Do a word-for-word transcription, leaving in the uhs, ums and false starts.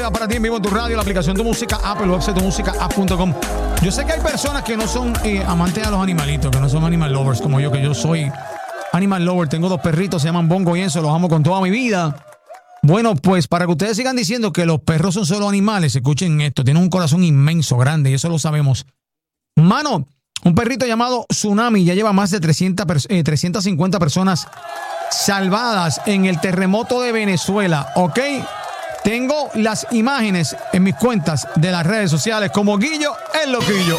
Para ti en vivo en tu radio, la aplicación Tu Música App, el website tu música app punto com. Yo sé que hay personas que no son eh, amantes a los animalitos, que no son animal lovers como yo, que yo soy animal lover. Tengo dos perritos, se llaman Bongo y Enzo, los amo con toda mi vida. Bueno, pues para que ustedes sigan diciendo que los perros son solo animales, escuchen esto, tienen un corazón inmenso, grande, y eso lo sabemos. Mano, un perrito llamado Tsunami ya lleva más de trescientas, eh, trescientas cincuenta personas salvadas en el terremoto de Venezuela, ¿ok? Tengo las imágenes en mis cuentas de las redes sociales como Guillo el Loquillo.